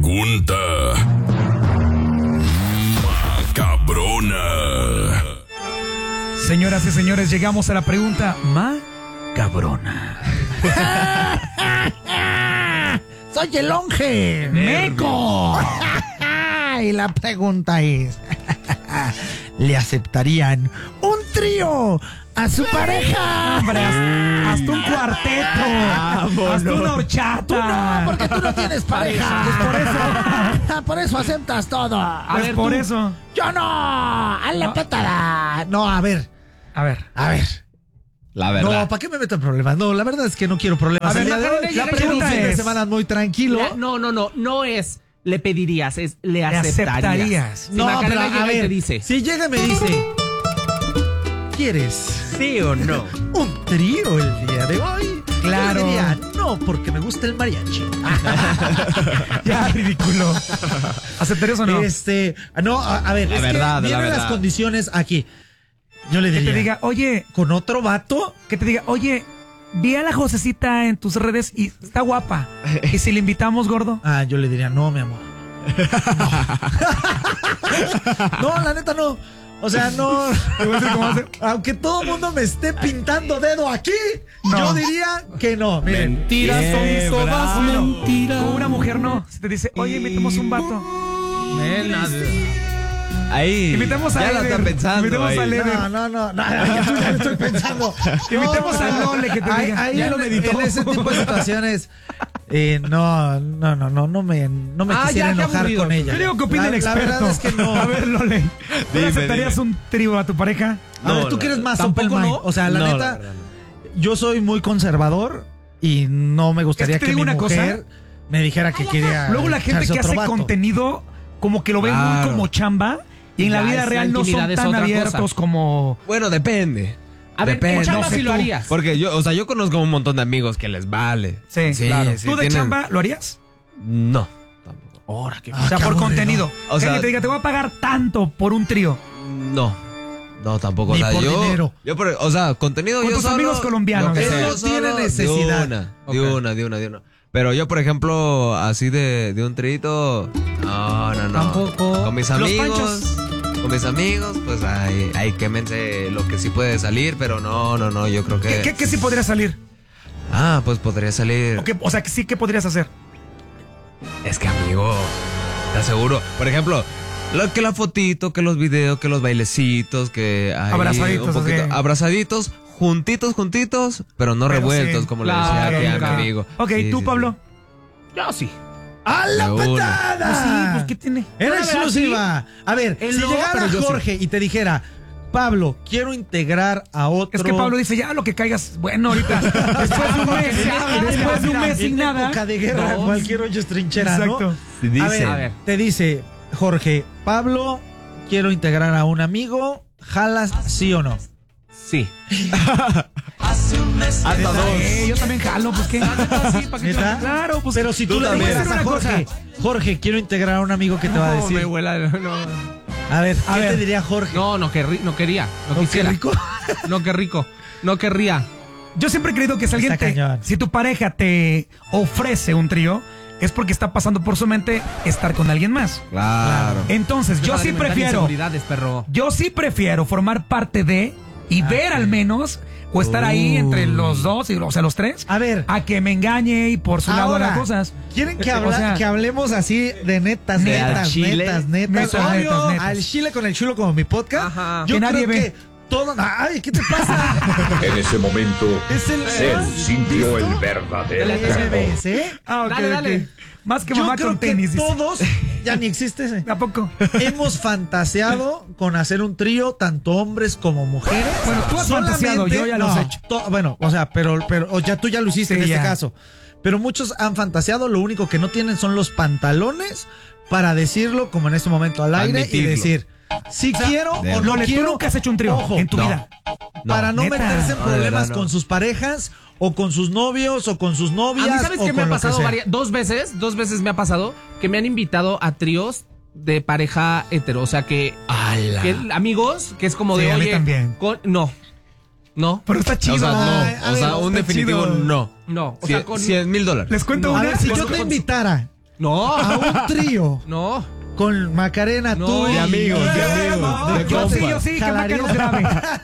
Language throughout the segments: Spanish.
pregunta macabrona. Señoras y señores, llegamos a la pregunta macabrona. Soy el Onge Meco. Y la pregunta es: ¿le aceptarían un trío a su pareja? Hombre, hasta un cuarteto, hasta una horchata. Tú no, porque tú no tienes pareja. Pues por eso. Por eso aceptas todo. Pues por eso. Yo no. A la patada. No, a ver. A ver. La verdad. No, ¿para qué me meto en problemas? No, la verdad es que no quiero problemas. A ver, El día de hoy, la quiero pregunta un fin de es- semana muy tranquilo. No es le pedirías, es le aceptarías. aceptarías. Si No, Macarena pero llega a y te ver, dice, si llega y me dice, ¿quieres ¿sí o no? un trío el día de hoy? Claro. Yo le diría, no, porque me gusta el mariachi. Ya, ridículo. ¿Aceptarías o no? No, a ver, es verdad, que la vienen las verdad. condiciones aquí. Yo le Que diría, te diga, oye, ¿con otro vato? vi a la Josecita en tus redes y está guapa. ¿Y si le invitamos, gordo? Ah, yo le diría, no, mi amor. No, la neta no. O sea, no. Aunque todo el mundo me esté pintando dedo aquí, No. yo diría que no. Miren. Mentiras son todas mentiras. Con una mujer no. Si te dice, oye, invitemos un vato. Ahí. Invitemos a ya la Eder. está pensando. Invitemos ahí. a Eder. No, ya lo estoy pensando. Invitemos a Lole que te diga. Ahí Ya lo meditó. en ese tipo de situaciones, no me Ah, quisiera ya, qué enojar aburrido. con ella. Yo digo que opina el La experto. verdad es que no. A ver, Lole. ¿Tú le Dime, aceptarías dime. un trío a tu pareja? A ver, No, tú no, que eres más ¿tampoco open mind. no? O sea, la No, neta, la verdad yo soy muy conservador y no me gustaría Es que te que mi digo una mujer me dijera que quería. Luego la gente echarse que otro hace vato. contenido como que lo ven muy Claro. como chamba y en la Ya, vida es real la no son intimidad, es tan otra abiertos cosa. como... Bueno, depende. A ver, Depende. en chamba no sé sí lo tú. harías. Porque yo conozco un montón de amigos que les vale. Sí, claro. sí, ¿Tú de tienen- chamba lo harías? No. Tampoco. O sea, qué por aburrido. contenido. O sea- que te diga, te voy a pagar tanto por un trío. No. No, tampoco. Ni o sea, por dinero. O sea, contenido Con yo tus solo, amigos colombianos. lo que Él sea. no Yo solo, tiene necesidad. De una. Pero yo, por ejemplo, así de un trito, no. Tampoco. Con mis Los amigos. panchos. Con mis amigos, pues ahí quémense lo que sí puede salir, pero no, yo creo que... ¿Qué sí podría salir? Pues podría salir... O sea, que sí, ¿qué podrías hacer? Es que, amigo, te aseguro. Por ejemplo, que la fotito, que los videos, que los bailecitos, que... ahí Abrazaditos, un poquito, así. abrazaditos, juntitos, pero no Pero revueltos, sí. como Claro, le decía aquí a mi claro. amigo. Ok, Sí, ¿tú, sí, Pablo? Yo sí. ¡A la De una. patada! Pues sí, pues ¿qué tiene? En La verdad, exclusiva. A ver, Él si no, llegara pero yo sí. Jorge y te dijera, Pablo, quiero integrar a otro. Es que Pablo dice, ya lo que caigas, bueno, ahorita, después de un mes sin en nada. época de guerra, No. cualquier hoyo es trinchera, Exacto. ¿no? Sí, dice. A ver, te dice, Jorge, Pablo, quiero integrar a un amigo, ¿jalas sí o no? Sí. Hasta dos. Yo también jalo, pues qué. ¿Neta? Claro, pues. Pero si tú, tú le también. dices a Jorge, Jorge, quiero integrar a un amigo, ¿qué te va a decir? A ver, ¿qué te diría Jorge? No quería. No ¿Oh, qué quisiera. rico? No, qué rico. No querría. Yo siempre he creído que si alguien Está cañón. si tu pareja te ofrece un trío, es porque está pasando por su mente estar con alguien más. Claro. Entonces, yo Deja de sí alimentar prefiero. inseguridades, perro. Yo sí prefiero formar parte de y ver al menos o estar ahí entre los dos, o sea, los tres, A ver. a que me engañe y por su lado Ahora, haga cosas. ¿Quieren que, O sea, que hablemos así de netas, De al netas, chile? netas? Netas, Obvio, netas. al chile con el chulo como mi podcast. Ajá. Yo Que creo nadie ve. que todo... ¡Ay, qué te pasa! En ese momento, Es el... él sintió el verdadero terror. MBS, ¿eh? ok, Dale, ok. dale. Más que Yo mamá creo con que tenis. dice. todos... Ya ni existe ese. ¿A poco? Hemos fantaseado con hacer un trío, tanto hombres como mujeres. Bueno, tú has fantaseado, yo ya lo he hecho. Bueno, o sea, pero ya tú ya lo hiciste Sí, en este ya. caso. Pero muchos han fantaseado, lo único que no tienen son los pantalones para decirlo como en este momento al aire y Admitirlo. decir, si quiero o no Lole, tú quiero. nunca has hecho un trío Ojo, en tu no. vida. para no neta. meterse en No, de problemas verdad, no. con sus parejas o con sus novios o con sus A novias. mí, ¿sabes o qué me ha con lo que pasado? sea. Dos veces me ha pasado que me han invitado a tríos de pareja hetero. O sea, que amigos, que es como Sí, de, a mí oye, también. no, Pero está chido. O sea, Ay, no. a O sea, ver, un está definitivo chido. no. no. O sea, con... $100,000. Les cuento A una. ver, si les yo cu- te invitara No. A un trío No. con Macarena, No, tú de amigos, de amigos. Yo compas. sí, que Maca ¿Jalarías? nos grabe.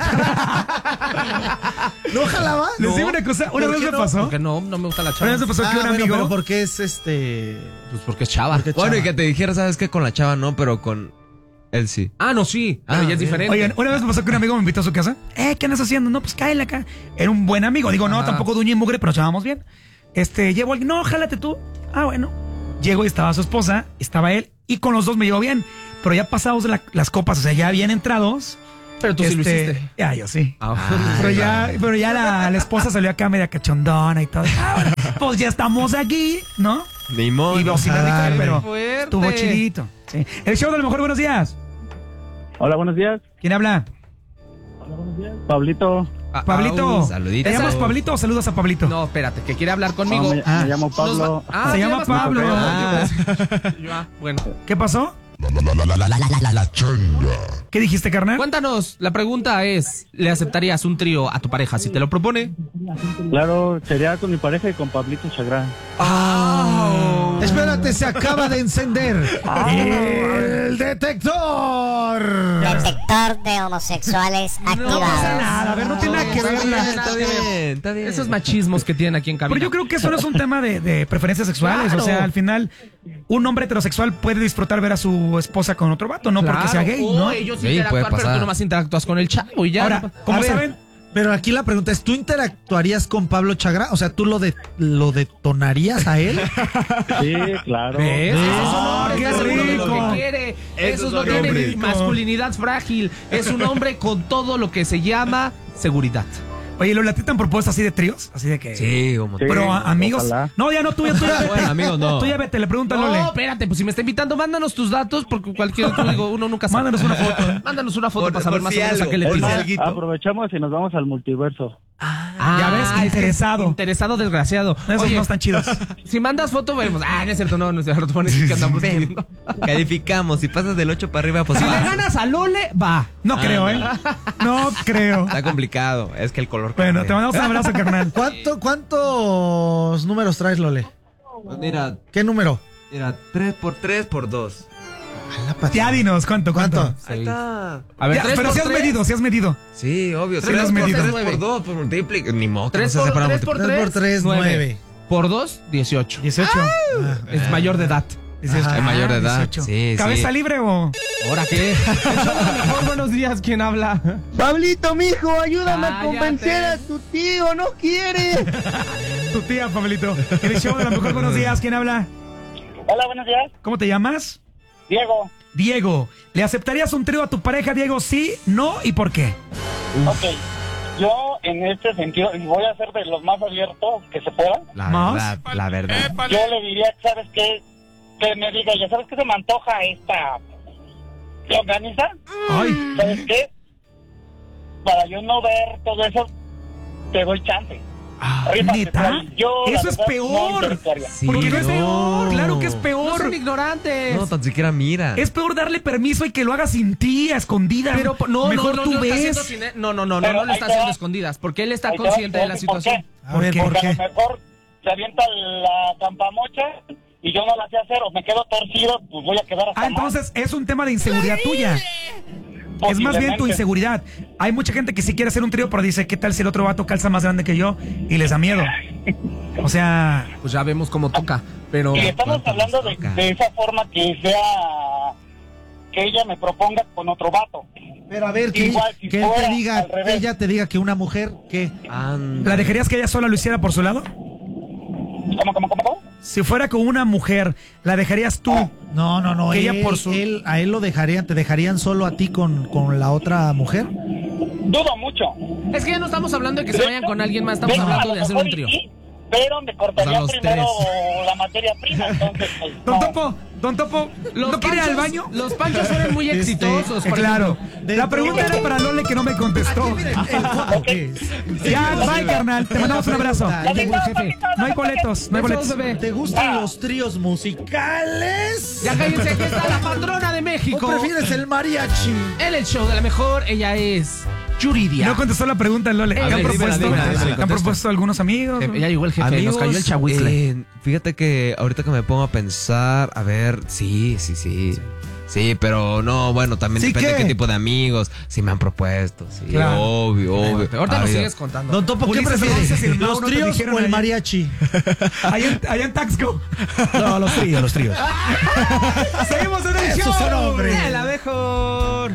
¿No jalaba? Les digo una cosa, una vez me pasó. Porque no me gusta la Una chava. vez me pasó que un bueno, amigo. pero porque es Pues porque es chava. Porque- Bueno, y chava. que te dijera, ¿sabes qué? Con la chava no, pero con él sí. Ah, no, sí. Pero ya es bien. diferente. Oigan, una vez me pasó que un amigo me invitó a su casa. ¿Qué andas haciendo? No, pues cáele acá. Era un buen amigo. Digo, no, Ajá. tampoco duña y mugre, pero nos llevábamos bien. Llevo a alguien. No, jálate tú. Ah, bueno. Llego y estaba su esposa, estaba él, y con los dos me llevo bien. Pero ya pasados de las copas, o sea, ya bien entrados. Pero tú sí lo hiciste. Ya, yo sí. Ah, Pero ya la esposa salió acá media cachondona y todo. Ah, bueno, pues ya estamos aquí, ¿no? Ni modo. Y bocina rico, dale. pero Fuerte. estuvo chidito. Sí. El show de lo mejor, buenos días. Hola, buenos días. ¿Quién habla? Pablito. Pablito. Saluditos. ¿Te llamas Pablito o saludas a Pablito? No, espérate, que quiere hablar conmigo. Me llamo Pablo. Ah, Se ¿te llama llamas Pablo. Bueno, ¿Qué pasó? ¿Qué dijiste, carnal? cuéntanos. La pregunta es, ¿le aceptarías un trío a tu pareja si te lo propone? Claro, sería con mi pareja y con Pablito Chagrán. Espérate, se acaba de encender el detector. Detector de homosexuales No pasa activados. nada, a ver, no tiene nada que ver. Está bien, está bien. Esos machismos que tienen aquí en cabina. Pero yo creo que eso no es un tema de preferencias sexuales. Claro. O sea, al final, un hombre heterosexual puede disfrutar ver a su esposa con otro vato, no porque sea gay, ¿no? Ellos Sí, interactuar, puede pero pasar. tú nomás interactúas con el chavo y ya. Ahora, como A ver, saben, Pero aquí la pregunta es, ¿tú interactuarías con Pablo Chagrán? O sea, ¿tú lo detonarías a él? Sí, claro. ¿Ves? Ese es un hombre qué que hace todo lo rico. que quiere. Esos Eso no son tiene hombres. masculinidad frágil. Es un hombre con todo lo que se llama seguridad. oye, ¿lo ¿te han propuesto así de tríos? Así de que... Sí, como Sí. Pero amigos... Ojalá. No, ya no, tú ya vete. Bueno, amigos, no. Tú ya vete, le pregunto a No, Lole. espérate, pues si me está invitando, mándanos tus datos, porque digo, uno nunca sabe. Mándanos una foto. Mándanos una foto Por- para saber por más si o menos a algo, qué le Es por tienes. más, alguito. aprovechamos y nos vamos al multiverso. Ya ves, es que interesado. Interesado, desgraciado. Esos Oye, no están chidos. si mandas foto, vemos. No es cierto, no es cierto. Pones que andamos viendo. Calificamos. Si pasas del 8 para arriba, pues Si le pasas. ganas a Lole, va. No creo, ¿eh? No creo. Está complicado. Es que el color. Bueno, cambia. te mandamos un abrazo, carnal. ¿Cuántos números traes, Lole? Pues mira, ¿Qué número? 3 por 3 por 2. Ya dinos, ¿cuánto? ¿Cuánto? Ahí está. A ver, Ya, 3 pero por si has 3. medido, si has medido. Sí, obvio. Sí, lo has 3 medido. por 2, pues multiplica. Ni modo. que 3 no se por separa 3 por 3 3, por 3, 9. Por 2, 18. 18. Es mayor de edad. 18. Ajá. Es mayor de edad. 18. Sí, ¿Cabeza sí. libre o...? ¿Ahora qué? El show de lo mejor, buenos días, ¿quién habla? Pablito, mijo, ayúdame Cállate. a convencer a tu tío, no quiere. Tu tía, Pablito. En el show de la mejor, buenos días. ¿Quién habla? Hola, buenos días. ¿Cómo te llamas? Diego. Diego. ¿Le aceptarías un trío a tu pareja, Diego? Sí, no y por qué. Ok. Yo, en este sentido, y voy a ser de los más abiertos que se puedan. La ¿Más? verdad, la verdad. Yo le diría, ¿sabes qué? Que me diga, ya sabes que se me antoja esta... ¿Te organiza? Ay, ¿Sabes qué? Para yo no ver todo eso, te doy chance. Rífate, ¿neta? pero yo, la Eso es verdad, peor. no interactuaría. Sí, porque no es peor. Claro que es No peor. son ignorantes. No, tan siquiera mira. Es peor darle permiso y que lo haga sin ti, a escondidas. Pero no, mejor no, tú no, lo está haciendo ves. sin- no lo Pero está ahí te haciendo va. escondidas, porque él está Ahí te va, consciente de la ¿por situación. qué? A ver, ¿por Porque a qué? lo mejor se avienta la campamocha y yo no la sé hacer o me quedo torcido, pues voy a quedar hasta Ah, entonces es un tema de inseguridad tuya. Es más bien tu inseguridad. Hay mucha gente que sí quiere hacer un trío, pero dice, ¿qué tal si el otro vato calza más grande que yo? Y les da miedo. O sea, Pues ya vemos cómo toca, pero... Y estamos ¿cuánto hablando nos de, toca? de esa forma que sea que ella me proponga con otro vato. Pero a ver, que, Igual, si que él te fuera diga, al revés. que ella te diga que una mujer, ¿qué? ¿la dejarías que ella sola lo hiciera por su lado? ¿Cómo? Si fuera con una mujer, ¿la dejarías tú? No, Que ella él, por su- a él lo dejarían, ¿te dejarían solo a ti con la otra mujer? Dudo mucho. Es que ya no estamos hablando de que se De vayan hecho, con alguien más, estamos de hecho, hablando a de lo hacer un mejor trío. sí, pero me cortaría O sea, los primero la materia prima, entonces pues, Don no. Topo, ¿no quiere ir al baño? Los panchos fueron muy exitosos. por Claro. De- La pregunta era para Lole que no me contestó. Ya, bye, carnal. Te mandamos un abrazo. ejemplo. Jefe. No hay boletos, no hay Besos, boletos. bebé. ¿Te gustan los tríos musicales? Ya cállense, aquí está la patrona de ¿O México. prefieres el mariachi? En el show de la mejor, ella es Yuridia. No contestó la pregunta, Lole. ¿Qué han dímela, propuesto? dímela, ¿Te han contesta. propuesto algunos amigos? Ya llegó el jefe, Amigos, nos cayó el chahuizle. fíjate que ahorita que me pongo a pensar, a ver, sí. Sí, pero no, bueno, también ¿Sí depende qué? de qué tipo de amigos. Si me han propuesto, sí, Claro. obvio. Ahorita A nos ver. sigues contando. Don Topo, ¿qué Ulises prefieres? Roces y el ¿Los Mauro te tríos dijeron o el ayer. mariachi? Allá en Taxco. No, los tríos. Seguimos en el Esos show. son hombres. El abejo.